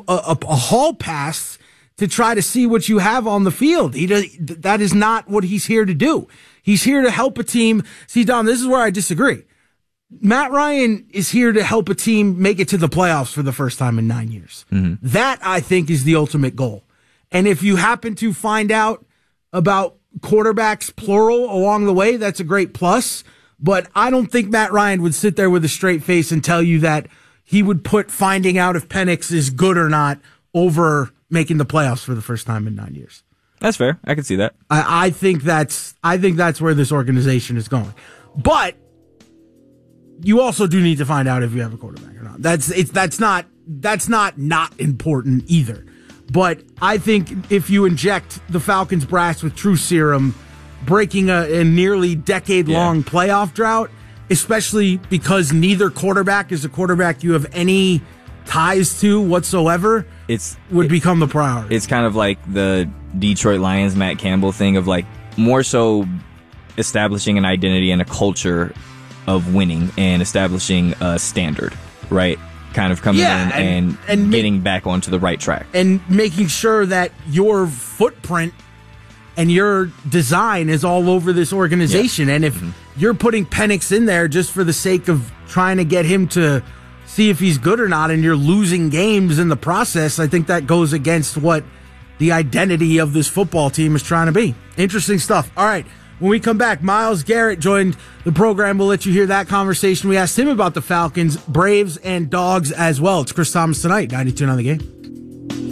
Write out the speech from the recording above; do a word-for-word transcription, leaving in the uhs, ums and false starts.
a, a, a hall pass to try to see what you have on the field. He does, that is not what he's here to do. He's here to help a team. See, Dom, this is where I disagree. Matt Ryan is here to help a team make it to the playoffs for the first time in nine years. Mm-hmm. That, I think, is the ultimate goal. And if you happen to find out about quarterbacks, plural, along the way, that's a great plus. But I don't think Matt Ryan would sit there with a straight face and tell you that he would put finding out if Penix is good or not over making the playoffs for the first time in nine years. That's fair. I can see that. I, I think that's I think that's where this organization is going. But you also do need to find out if you have a quarterback or not. That's it's that's not that's not not important either. But I think if you inject the Falcons brass with true serum, breaking a, a nearly decade-long yeah. playoff drought, especially because neither quarterback is a quarterback you have any ties to whatsoever, it's would it, become the priority. It's kind of like the Detroit Lions, Matt Campbell thing of like more so establishing an identity and a culture of winning and establishing a standard, right? Kind of coming yeah, in and, and, and getting make, back onto the right track. And making sure that your footprint and your design is all over this organization. Yeah. And if mm-hmm. you're putting Penix in there just for the sake of trying to get him to see if he's good or not, and you're losing games in the process, I think that goes against what the identity of this football team is trying to be. Interesting stuff. All right. When we come back, Myles Garrett joined the program. We'll let you hear that conversation. We asked him about the Falcons, Braves, and Dogs as well. It's Chris Thomas tonight, ninety-two on the Game.